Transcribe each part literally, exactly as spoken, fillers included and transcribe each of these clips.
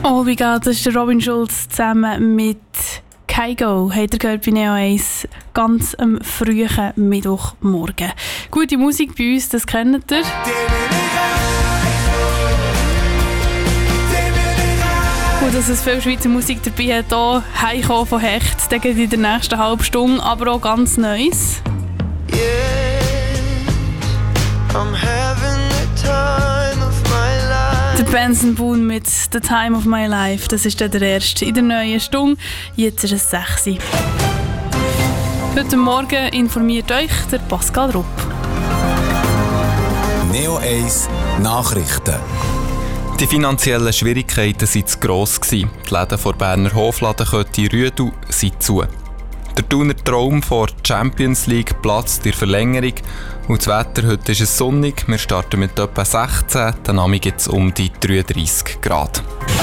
Oh my God, das ist der Robin Schulz zusammen mit Kygo. Habt ihr gehört bei Neo eins? Ganz am frühen Mittwochmorgen. Gute Musik bei uns, das kennt ihr. Und dass es viel Schweizer Musik dabei hat, hier heimkommen von Hecht, dann geht in der nächsten halben Stunde, aber auch ganz Neues. Der Benson Boone mit «The Time of My Life», das ist dann der erste in der neuen Stunde. Jetzt ist es sechs Uhr. Heute Morgen informiert euch der Pascal Rupp. Neo eins Nachrichten. Die finanziellen Schwierigkeiten waren zu gross. Die Läden vor Berner Hofladenkette Rüdu sind zu. Der Thuner Traum vor der Champions League platzt in der Verlängerung. Und das Wetter heute ist es sonnig. Wir starten mit etwa sechzehn, dann Abend gibt es um die dreiunddreissig Grad.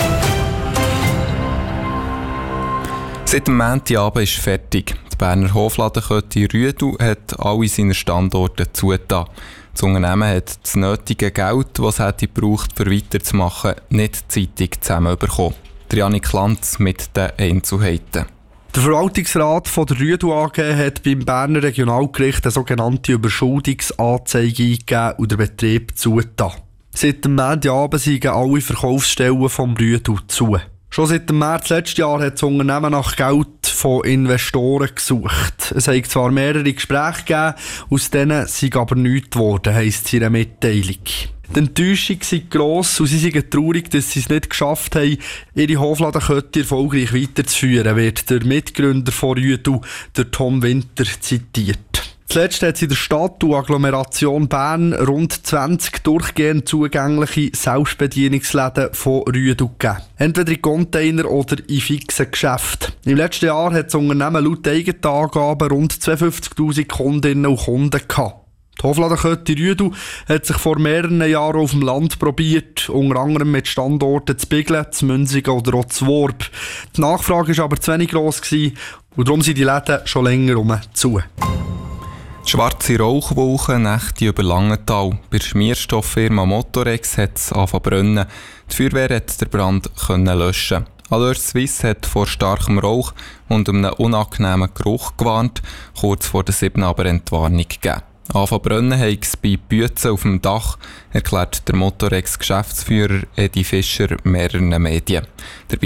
Seit dem Montagabend ist fertig. Die Berner Hofladenkette Rüdu hat alle seine Standorte zugetan. Das Unternehmen hat das nötige Geld, das es hätte gebraucht, um weiterzumachen, nicht zeitig zusammenbekommen. Janik Lanz mit den Einzelheiten. Der Verwaltungsrat von der Rüdu A G hat beim Berner Regionalgericht eine sogenannte Überschuldungsanzeige eingegeben und den Betrieb zugetan. Seit dem Montagabend sind alle Verkaufsstellen vom Rüdu zu. Schon seit dem März letzten Jahr hat das Unternehmen nach Geld von Investoren gesucht. Es hat zwar mehrere Gespräche gegeben, aus denen sind aber nichts geworden, heisst es in einer Mitteilung. Die Enttäuschung sei gross und sie sind traurig, dass sie es nicht geschafft haben, ihre Hofladenkette erfolgreich weiterzuführen, wird der Mitgründer von Rüdu, der Tom Winter, zitiert. Zuletzt hat es in der Stadt und Agglomeration Bern rund zwanzig durchgehend zugängliche Selbstbedienungsläden von Rüdu gegeben. Entweder in Container oder in fixen Geschäften. Im letzten Jahr hat das Unternehmen laut eigenen Angaben rund zweiundfünfzigtausend Kundinnen und Kunden gehabt. Die Hofladenkette Rüdu hat sich vor mehreren Jahren auf dem Land probiert, unter anderem mit Standorten zu Biglen, zu Münzigen oder auch zu Worb. Die Nachfrage war aber zu wenig gross und darum sind die Läden schon länger rum zu. Schwarze Rauchwolken, Nächte über Langenthal. Bei der Schmierstofffirma Motorex hat es angefangen zu brennen. Die Feuerwehr hat den Brand können löschen. Allure Suisse hat vor starkem Rauch und einem unangenehmen Geruch gewarnt, kurz vor der siebten aber Entwarnung gegeben. Anfangen brennen hat es bei Bützen auf dem Dach, erklärt der Motorex-Geschäftsführer Edi Fischer mehreren Medien. Dabei